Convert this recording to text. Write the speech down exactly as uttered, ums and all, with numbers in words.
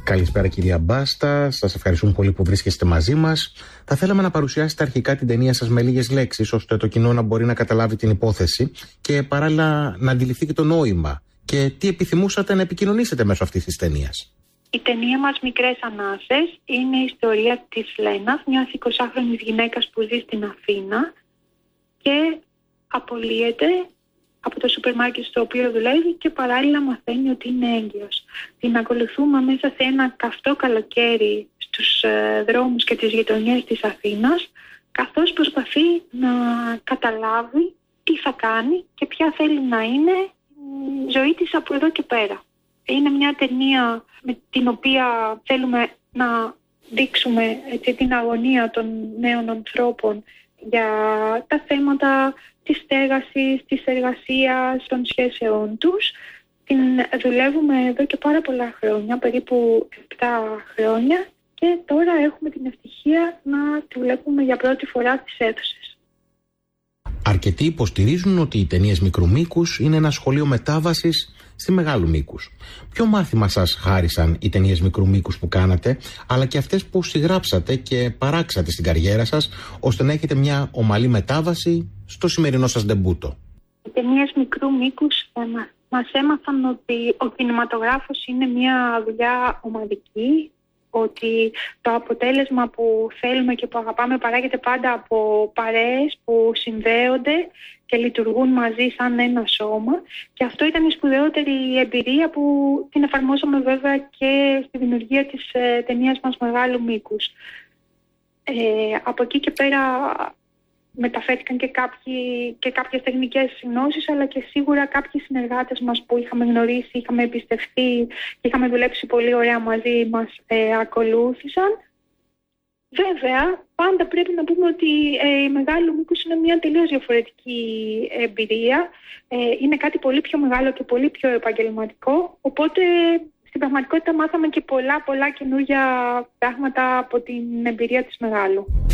Καλησπέρα κυρία Μπάστα, σας ευχαριστούμε πολύ που βρίσκεστε μαζί μας. Θα θέλαμε να παρουσιάσετε αρχικά την ταινία σας με λίγες λέξεις, ώστε το κοινό να μπορεί να καταλάβει την υπόθεση και παράλληλα να αντιληφθεί και το νόημα. Και τι επιθυμούσατε να επικοινωνήσετε μέσω αυτής της ταινίας. Η ταινία μας «Μικρές Ανάσες» είναι η ιστορία της Λένας, μιας εικοσάχρονης γυναίκας που ζει στην Αθήνα και απολύεται από το σούπερ μάρκετ στο οποίο δουλεύει και παράλληλα μαθαίνει ότι είναι έγκυος. Την ακολουθούμε μέσα σε ένα καυτό καλοκαίρι στους ε, δρόμους και τις γειτονιές της Αθήνας, καθώς προσπαθεί να καταλάβει τι θα κάνει και ποια θέλει να είναι η ζωή της από εδώ και πέρα. Είναι μια ταινία με την οποία θέλουμε να δείξουμε έτσι, την αγωνία των νέων ανθρώπων για τα θέματα της στέγασης, της εργασίας, των σχέσεών τους. Την δουλεύουμε εδώ και πάρα πολλά χρόνια, περίπου επτά χρόνια, και τώρα έχουμε την ευτυχία να τη βλέπουμε για πρώτη φορά στις αίθουσες. Αρκετοί υποστηρίζουν ότι οι ταινίες μικρού μήκους είναι ένα σχολείο μετάβασης στη μεγάλου μήκους. Ποιο μάθημα σας χάρισαν οι ταινίες μικρού μήκους που κάνατε, αλλά και αυτές που συγγράψατε και παράξατε στην καριέρα σας, ώστε να έχετε μια ομαλή μετάβαση στο σημερινό σας ντεμπούτο? Οι ταινίες μικρού μήκους μας έμαθαν ότι ο κινηματογράφος είναι μια δουλειά ομαδική, ότι το αποτέλεσμα που θέλουμε και που αγαπάμε παράγεται πάντα από παρέες που συνδέονται και λειτουργούν μαζί σαν ένα σώμα, και αυτό ήταν η σπουδαιότερη εμπειρία που την εφαρμόσαμε βέβαια και στη δημιουργία της ε, ταινίας μας μεγάλου μήκους. Ε, από εκεί και πέρα μεταφέρθηκαν και, κάποιοι, και κάποιες τεχνικές γνώσεις, αλλά και σίγουρα κάποιοι συνεργάτες μας που είχαμε γνωρίσει, είχαμε εμπιστευτεί και είχαμε δουλέψει πολύ ωραία μαζί μας ε, ακολούθησαν. Βέβαια, πάντα πρέπει να πούμε ότι ε, η μεγάλου μήκους είναι μια τελείως διαφορετική εμπειρία. Ε, είναι κάτι πολύ πιο μεγάλο και πολύ πιο επαγγελματικό, οπότε στην πραγματικότητα μάθαμε και πολλά πολλά καινούργια πράγματα από την εμπειρία της μεγάλου.